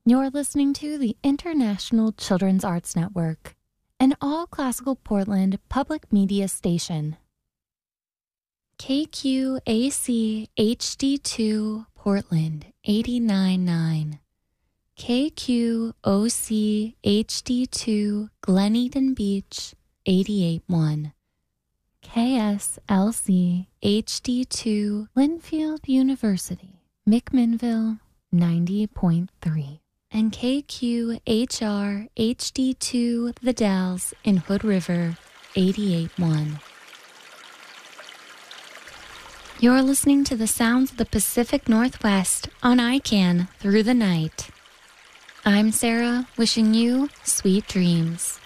You're listening to the International Children's Arts Network, an all-classical Portland public media station. KQAC HD2 Portland 89.9. KQOC HD2 Glen Eden Beach 88.1. KSLC HD2 Linfield University McMinnville 90.3. And KQHR HD2 The Dalles in Hood River 88.1. You're listening to the sounds of the Pacific Northwest on ICANN through the night. I'm Sarah, wishing you sweet dreams.